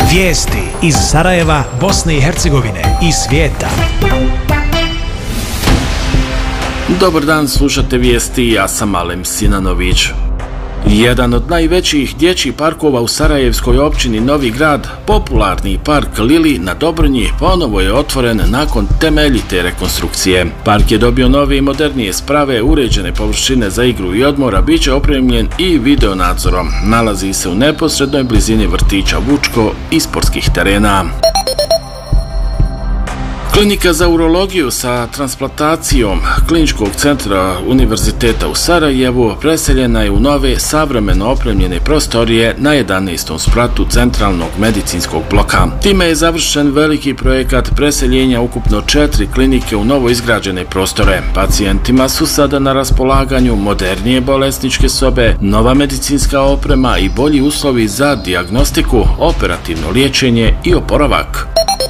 Vijesti iz Sarajeva, Bosne i Hercegovine i svijeta. Dobar dan, slušate vijesti, ja sam Alem Sinanović. Jedan od najvećih dječjih parkova u sarajevskoj općini Novi Grad, popularni park Lili na Dobrnji, ponovo je otvoren nakon temeljite rekonstrukcije. Park je dobio nove i modernije sprave, uređene površine za igru i odmor, a bit će opremljen i video nadzorom. Nalazi se u neposrednoj blizini vrtića Vučko i sportskih terena. Klinika za urologiju sa transplantacijom Kliničkog centra Univerziteta u Sarajevu preseljena je u nove, savremeno opremljene prostorije na 11. spratu centralnog medicinskog bloka. Time je završen veliki projekat preseljenja ukupno 4 klinike u novo izgrađene prostore. Pacijentima su sada na raspolaganju modernije bolesničke sobe, nova medicinska oprema i bolji uslovi za dijagnostiku, operativno liječenje i oporavak.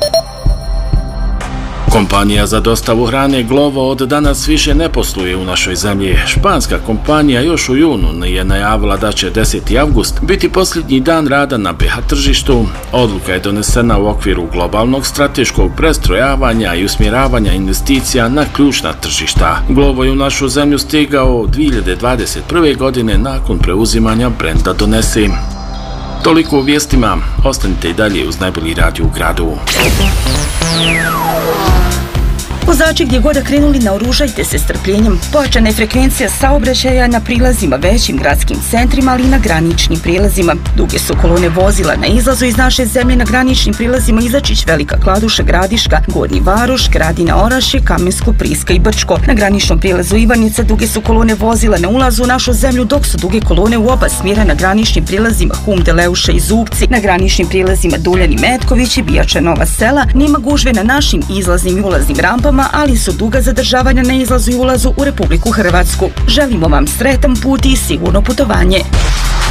Kompanija za dostavu hrane Glovo od danas više ne posluje u našoj zemlji. Španska kompanija još u junu je najavila da će 10. avgust biti posljednji dan rada na BiH tržištu. Odluka je donesena u okviru globalnog strateškog prestrojavanja i usmjeravanja investicija na ključna tržišta. Glovo je u našu zemlju stigao 2021. godine nakon preuzimanja brenda Donesi. Toliko u vijestima, ostanite i dalje uz najbolji radio u gradu. Vozači gdje god krenuli, naoružajte se strpljenjem. Pojačana je frekvencija saobraćaja na prilazima većim gradskim centrima, ali i na graničnim prilazima. Duge su kolone vozila na izlazu iz naše zemlje na graničnim prilazima Izačić, Velika Kladuša, Gradiška, Gornji Varoš, Gradina, Orašje, Kamensko, Priska i Brčko. Na graničnom prilazu Ivanica duge su kolone vozila na ulazu u našu zemlju, dok su duge kolone u oba smjera na graničnim prilazima Humde, Leuša i Zubci. Na graničnim prilazima Duljan i Metković i Bijača, Nova Sela nema gužve na našim izlaznim i ulaznim rampama, ali su duga zadržavanja na izlazu i ulazu u Republiku Hrvatsku. Želimo vam sretan put i sigurno putovanje.